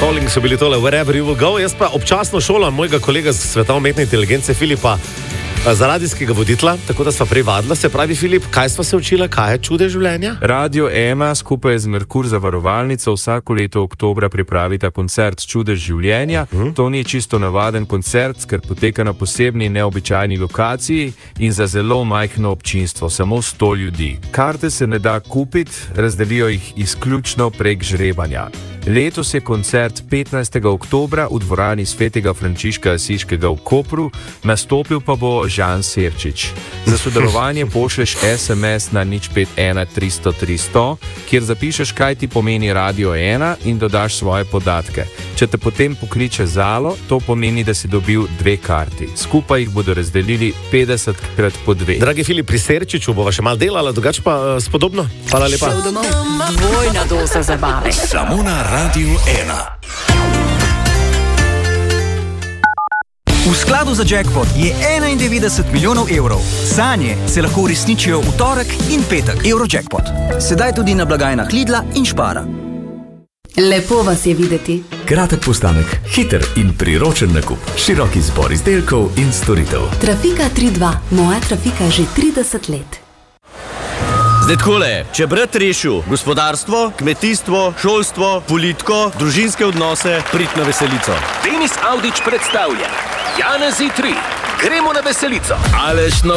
Calling so bili tole Wherever You Will Go. Jaz pa občasno šolam mojega kolega z sveta umetne inteligence Filipa za radijskega voditla, tako da sva privadila. Se pravi, Filip, kaj sva se učila, kaj je čude življenja? Radio Ema skupaj z Merkur zavarovalnico vsako leto oktobra pripravita koncert Čudež življenja. To ni čisto navaden koncert, ker poteka na posebni neobičajni lokaciji in za zelo majhno občinstvo, samo 100 ljudi. Karte se ne da kupiti, razdelijo jih izključno prek žrebanja. Letos je koncert 15. oktobra v dvorani Svetega Frančiška Asiškega v Kopru, nastopil pa bo Žan Serčič. Za sodelovanje pošlješ SMS na 051 300 300, kjer zapišeš, kaj ti pomeni Radio 1 in dodaš svoje podatke. Če te potem pokliče Zalo, to pomeni, da si dobil 2 karti. Skupaj jih bodo razdelili 50 krat po 2. Dragi Filip, pri Serčiču bova še malo delala, drugače pa spodobno. Hvala lepa. Šel domov. Dvojna doza zabave. Samo na Radio 1. V skladu za jackpot je 91 milijonov evrov. Sanje se lahko uresničijo v torek in petek. Eurojackpot. Sedaj tudi na blagajnah Lidla in Spara. Lepo vas je videti. Kratek postanek, hiter in priročen nakup, širok izbor izdelkov in storitev. Trafika 3.2. Moja trafika že 30 let. Zdaj takole, če brat rešil gospodarstvo, kmetijstvo, šolstvo, politiko, družinske odnose, prid na veselico. Denis Avdić predstavlja Janezi 3. Gremo na veselico. Aleš